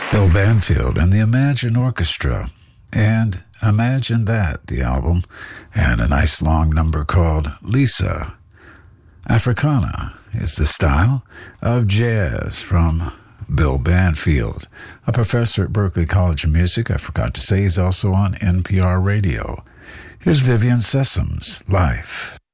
Bill Banfield and the Imagine Orchestra, and Imagine That, the album, and a nice long number called Lisa. Africana is the style of jazz from Bill Banfield, a professor at Berklee College of Music. I forgot to say he's also on NPR Radio. Here's Vivian Sesam's Life.